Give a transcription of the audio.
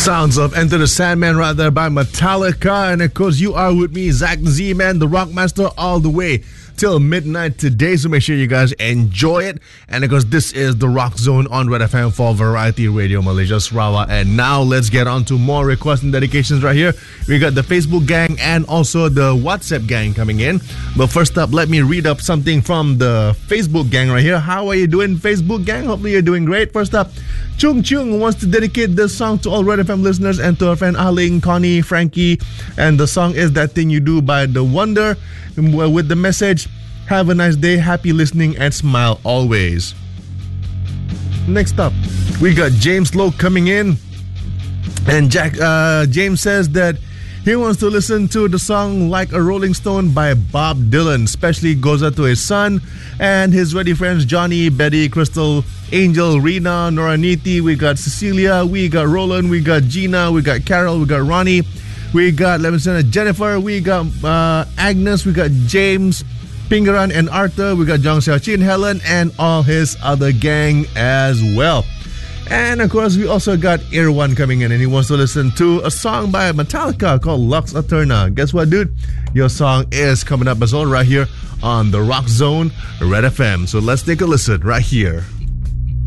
Sounds of Enter the Sandman right there by Metallica. And of course, you are with me, Zach Z-Man, the Rockmaster, all the way till midnight today. So make sure you guys enjoy it. And of course, this is the Rock Zone on Red FM for Variety Radio Malaysia, Sarawak. And now let's get on to more requests and dedications right here. We got the Facebook gang and also the WhatsApp gang coming in. But first up, let me read up something from the Facebook gang right here. How are you doing, Facebook gang? Hopefully you're doing great. First up, Chung Chung wants to dedicate this song to all Red FM listeners and to our friend Aling, Connie, Frankie. And the song is That Thing You Do by The Wonder, with the message, have a nice day, happy listening, and smile always. Next up, we got James Lowe coming in. And James says that he wants to listen to the song Like a Rolling Stone by Bob Dylan. Especially goes out to his son and his ready friends Johnny, Betty, Crystal, Angel, Rena, Noraniti. We got Cecilia, we got Roland, we got Gina, we got Carol, we got Ronnie, we got Jennifer, we got Agnes, we got James, Pingaran and Arthur, we got Jong Xiaoqin, Helen, and all his other gang as well. And of course, we also got Irwan coming in, and he wants to listen to a song by Metallica called Lux Eterna. Guess what, dude? Your song is coming up as well right here on the Rock Zone, Red FM. So let's take a listen right here.